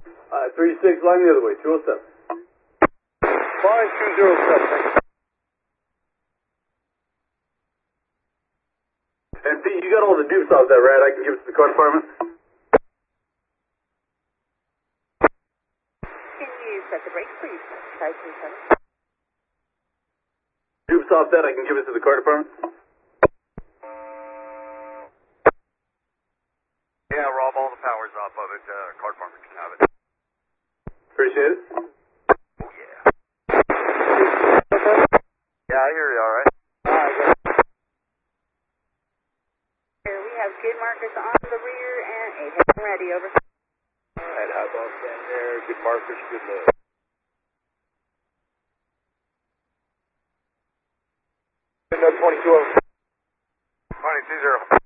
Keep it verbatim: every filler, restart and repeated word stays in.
Uh, three six, line the other way, two oh seven. Line two zero seven, thank you. And Pete, you got all the dupes off that, right? I can give it to the car department? Can you set the brakes, please? five three seven. Dupes off that, I can give it to the car department? Yeah, Rob, all the power's off of it. Uh, car department can have it. Appreciate it. Oh, yeah. Yeah, I hear you, all right. Here we have skid markers on the rear and a head ready, over. And hot dog stand there, good markers, good look. Window twenty-two oh. twenty-two zero.